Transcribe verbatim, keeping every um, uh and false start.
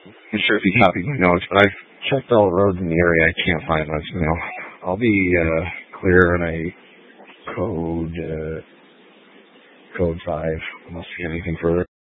I'm sure if he copied my notes, but I've checked all the roads in the area. I can't find much now. I'll be uh, clear on a code uh, code five. I don't see anything further.